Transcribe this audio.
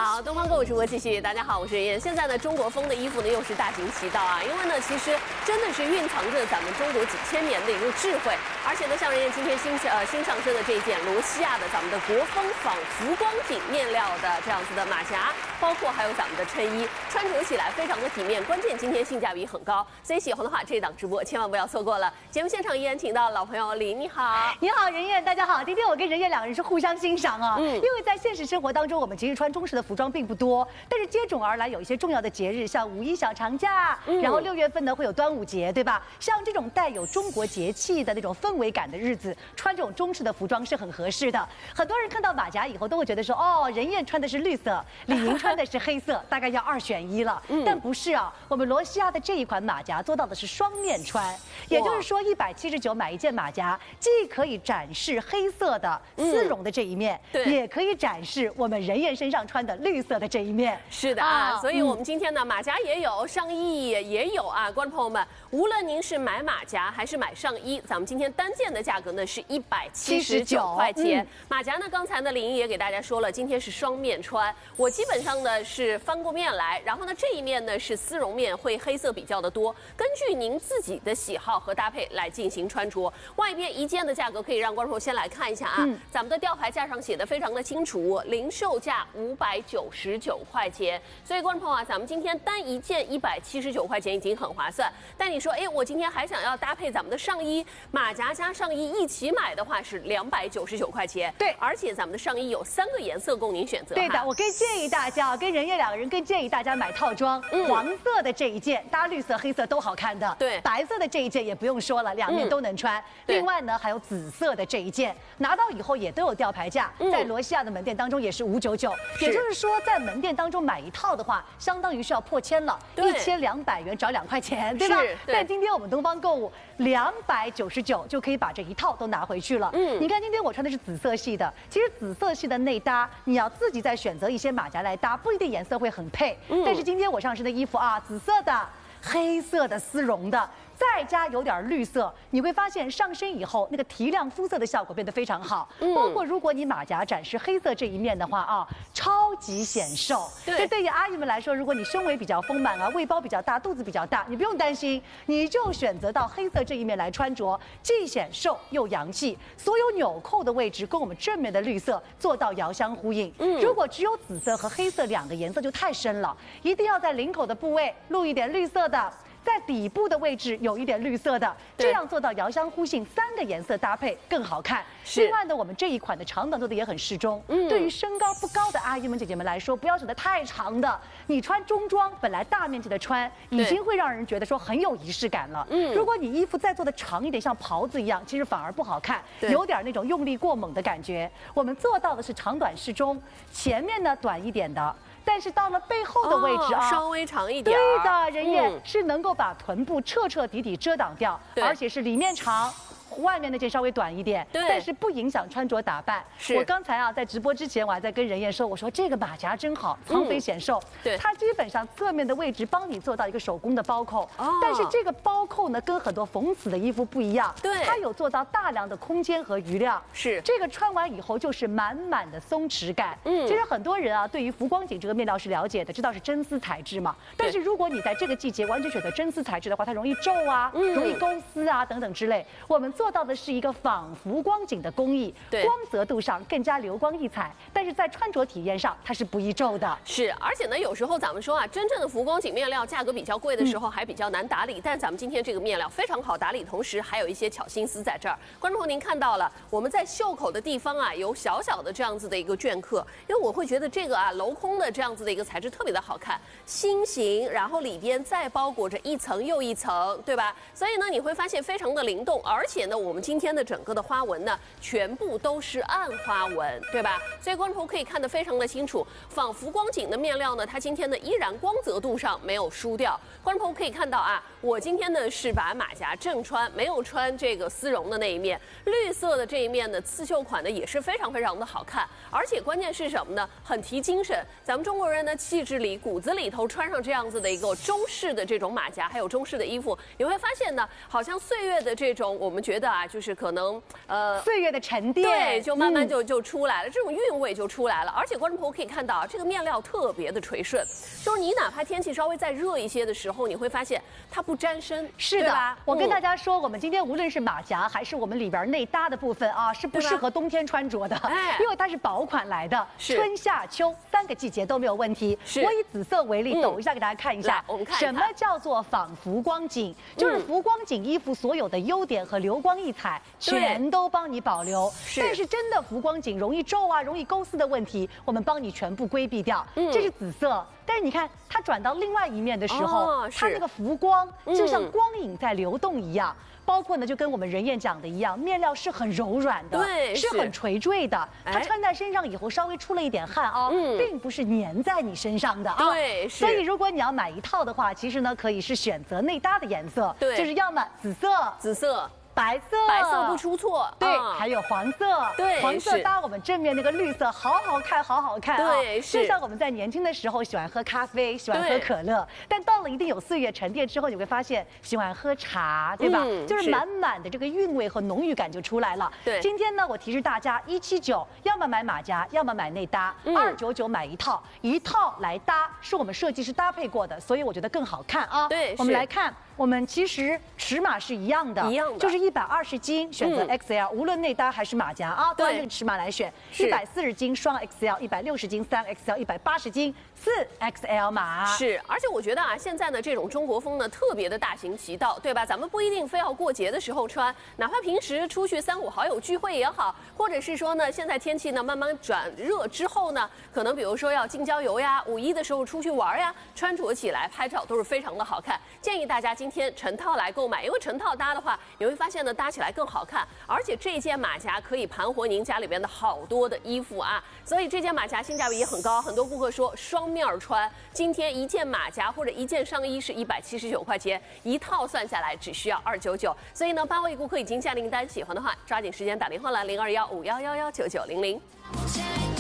好，东方购物直播继续。大家好，我是妍。现在呢，中国风的衣服呢又是大行其道啊，因为呢，其实真的是蕴藏着咱们中国几千年的一个智慧。而且呢，像人家今天新上身的这一件罗西亚的咱们的国风仿浮光锦面料的这样子的马甲，包括还有咱们的衬衣，穿着起来非常的体面，关键今天性价比很高。所以喜欢的话，这一档直播千万不要错过了。节目现场依然请到老朋友李，你好， 你好，任燕，大家好。今天我跟任燕两个人是互相欣赏啊，因为在现实生活当中，我们其实穿中式的服装并不多，但是接踵而来有一些重要的节日，像五一小长假，然后6月份呢会有端午节，对吧？像这种带有中国节气的那种氛围感的日子，穿这种中式的服装是很合适的。很多人看到马甲以后都会觉得说，哦，任燕穿的是绿色，李宁穿的是黑色，大概要2选1了。但不是啊，我们罗西亚的这一款马甲做到的是双面穿，也就是说179买一件马甲，既可以展示黑色的丝绒的这一面，也可以展示我们任燕身上穿的绿色的这一面。 是的啊，所以我们今天呢，马甲也有，上衣也有啊，观众朋友们，无论您是买马甲还是买上衣，咱们今天单件的价格呢是179块钱。马甲呢，刚才呢李英也给大家说了，今天是双面穿，我基本上呢是翻过面来，然后呢这一面呢是丝绒面，会黑色比较的多，根据您自己的喜好和搭配来进行穿着。外边一件的价格可以让观众先来看一下啊，咱们的吊牌架上写的非常的清楚，零售价599块钱。所以观众朋友啊，咱们今天单一件179块钱已经很划算。但你说，哎，我今天还想要搭配咱们的上衣，马甲加上衣一起买的话是299块钱。 对， 而且咱们的上衣有3个颜色供您选择。 对的，我更建议大家，跟任燕两个人更建议大家买套装，黄色的这一件搭绿色、黑色都好看的。 对， 白色的这一件也不用说了，两面都能穿。另外呢，还有紫色的这一件，拿到以后也都有吊牌价，在罗西亚的门店当中也是599。也就是说，在门店当中买一套的话，相当于是要破千了，1200元找2块钱，对吧？但今天我们东方购物299就可以把这一套都拿回去了。你看今天我穿的是紫色系的，其实紫色系的内搭，你要自己再选择一些马甲来搭，不一定颜色会很配。但是今天我上身的衣服啊，紫色的、黑色的丝绒的，再加有点绿色，你会发现上身以后那个提亮肤色的效果变得非常好。包括如果你马甲展示黑色这一面的话啊，超级显瘦。这对于阿姨们来说，如果你胸围比较丰满啊，胃包比较大，肚子比较大，你不用担心，你就选择到黑色这一面来穿着，既显瘦又洋气。所有纽扣的位置跟我们正面的绿色做到遥相呼应。如果只有紫色和黑色2个颜色就太深了，一定要在领口的部位露一点绿色的。在底部的位置有一点绿色的，这样做到遥相呼应，3个颜色搭配更好看。另外呢，我们这一款的长短做的也很适中。对于身高不高的阿姨们姐姐们来说，不要选择太长的。你穿中装本来大面积的穿，已经会让人觉得说很有仪式感了。如果你衣服再做的长一点，像袍子一样，其实反而不好看，有点那种用力过猛的感觉。我们做到的是长短适中，前面呢短一点的。但是到了背后的位置啊， 稍微长一点。 对的，任燕是能够把臀部彻彻底底遮挡掉，而且是里面长。外面那件稍微短一点，但是不影响穿着打扮。我刚才啊在直播之前，我还在跟任燕说，我说这个马甲真好，苍肥显瘦。它基本上侧面的位置帮你做到一个手工的包扣，但是这个包扣呢跟很多缝死的衣服不一样，它有做到大量的空间和余量。这个穿完以后就是满满的松弛感。其实很多人啊对于浮光锦这个面料是了解的，知道是真丝材质嘛。但是如果你在这个季节完全选择真丝材质的话，它容易皱啊，容易勾丝啊等等之类。我们做到的是一个仿浮光锦的工艺，光泽度上更加流光溢彩，但是在穿着体验上它是不易皱的。 而且呢，有时候咱们说啊，真正的浮光锦面料价格比较贵的时候还比较难打理，但咱们今天这个面料非常好打理，同时还有一些巧心思在这儿。观众朋友您看到了，我们在袖口的地方啊有小小的这样子的一个镌刻，因为我会觉得这个啊镂空的这样子的一个材质特别的好看，心形，然后里边再包裹着一层又一层，对吧？所以呢，你会发现非常的灵动，而且呢，我们今天的整个的花纹呢，全部都是暗花纹，对吧？所以观众朋友可以看得非常的清楚。仿浮光锦的面料呢，它今天呢依然光泽度上没有输掉。观众朋友可以看到啊，我今天呢是把马甲正穿，没有穿这个丝绒的那一面，绿色的这一面呢刺绣款呢也是非常非常的好看，而且关键是什么呢？很提精神。咱们中国人呢气质里骨子里头穿上这样子的一个中式的这种马甲，还有中式的衣服，你会发现呢，好像岁月的这种我们觉得得啊，就是可能岁月的沉淀， 对，就慢慢就出来了，这种韵味就出来了。而且观众朋友可以看到啊，这个面料特别的垂顺，就是你哪怕天气稍微再热一些的时候，你会发现它不沾身， 是的。我跟大家说，我们今天无论是马甲还是我们里边内搭的部分啊，是不适合冬天穿着的，因为它是薄款来的，春夏秋3个季节都没有问题。我以紫色为例，抖一下给大家看一下， 我们看什么叫做仿浮光锦，就是浮光锦衣服所有的优点和流光溢彩全都帮你保留。但是真的浮光锦容易皱啊、容易勾丝的问题，我们帮你全部规避掉。这是紫色。但是你看，它转到另外一面的时候，它那个浮光就像光影在流动一样。包括呢，就跟我们人燕讲的一样，面料是很柔软的， 对， 是很垂坠的。它穿在身上以后稍微出了一点汗啊，并不是粘在你身上的啊。 对， 所以如果你要买一套的话，其实呢可以是选择内搭的颜色， 对， 就是要么紫色。白色不出错， 对，还有黄色， 对， 黄色搭我们正面那个绿色，好好看啊！ 对， 就像我们在年轻的时候喜欢喝咖啡，喜欢喝可乐，但到了一定有岁月沉淀之后，你会发现喜欢喝茶，对吧？就是满满的这个韵味和浓郁感就出来了。 对， 今天呢，我提示大家179，要么买马甲，要么买内搭，299买一套，一套来搭，是我们设计师搭配过的，所以我觉得更好看啊。 对， 我们来看。我们其实尺码是一样的，就是120斤选择 XL，无论内搭还是马甲啊，都按这个尺码来选。140斤双 XL，160斤3XL，180斤4XL 码。 是，而且我觉得啊，现在呢这种中国风呢特别的大行其道，对吧？咱们不一定非要过节的时候穿，哪怕平时出去3、5好友聚会也好，或者是说呢，现在天气呢慢慢转热之后呢，可能比如说要近郊游呀，5一的时候出去玩呀，穿着起来拍照都是非常的好看。建议大家今天成套来购买，因为成套搭的话，你会发现呢，搭起来更好看，而且这件马甲可以盘活您家里边的好多的衣服啊，所以这件马甲性价比也很高。很多顾客说双面穿，今天一件马甲或者一件上衣是179块钱，一套算下来只需要299。所以呢，8位顾客已经下订单，喜欢的话抓紧时间打电话来0215111990。